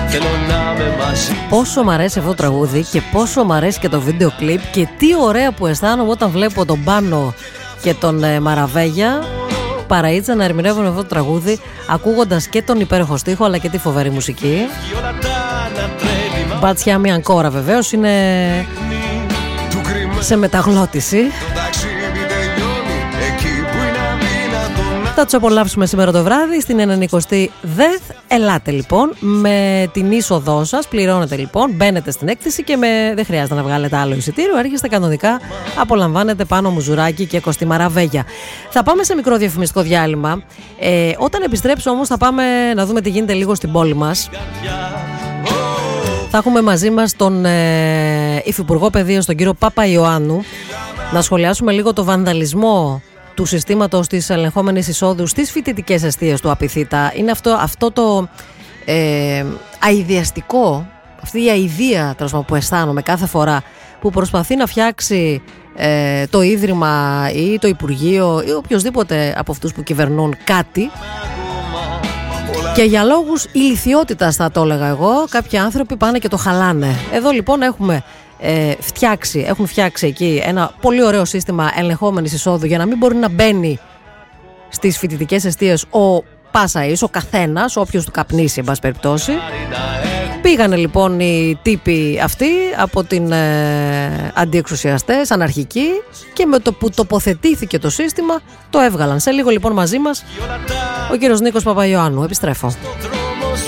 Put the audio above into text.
Πόσο μ' αρέσει αυτό το τραγούδι και πόσο μ' αρέσει και το βίντεο κλιπ και τι ωραία που αισθάνομαι όταν βλέπω τον Πάνο και τον Μαραβέγια Παραΐτσα να ερμηνεύουν αυτό το τραγούδι, ακούγοντας και τον υπέροχο στίχο αλλά και τη φοβερή μουσική. Μπατσιά μια αγκόρα βεβαίως, είναι σε μεταγλώτηση. Θα τους απολαύσουμε σήμερα το βράδυ στην 90η ΔΕΘ. Ελάτε λοιπόν με την είσοδό σας, πληρώνετε λοιπόν, μπαίνετε στην έκθεση και δεν χρειάζεται να βγάλετε άλλο εισιτήριο, έρχεστε κανονικά, απολαμβάνετε Πάνο Μουζουράκη και Κωστή Μαραβέγια. Θα πάμε σε μικρό διαφημιστικό διάλειμμα. Όταν επιστρέψω όμως θα πάμε να δούμε τι γίνεται λίγο στην πόλη μας. Θα έχουμε μαζί μας τον Υφυπουργό Παιδείας, τον κύριο Παπαϊωάννου, να σχολιάσουμε λίγο το βανδαλισμό του συστήματος της ελεγχόμενης εισόδου στις φοιτητικές εστίες του Απιθύτα. Είναι αυτό το αηδιαστικό, αυτή η αηδία που αισθάνομαι κάθε φορά που προσπαθεί να φτιάξει το Ίδρυμα ή το Υπουργείο ή οποιοδήποτε από αυτούς που κυβερνούν κάτι, και για λόγους ηλιθιότητας θα το έλεγα εγώ, κάποιοι άνθρωποι πάνε και το χαλάνε. Εδώ λοιπόν έχουν φτιάξει εκεί ένα πολύ ωραίο σύστημα ελεγχόμενης εισόδου για να μην μπορεί να μπαίνει στις φοιτητικές εστίες ο πάσαης, ο καθένας, όποιος του καπνίσει εν πάση περιπτώσει. Πήγανε λοιπόν οι τύποι αυτοί από την αντιεξουσιαστές, αναρχικοί, και με το που τοποθετήθηκε το σύστημα το έβγαλαν. Σε λίγο λοιπόν μαζί μας ο κύριος Νίκος Παπαϊωάννου. Επιστρέφω.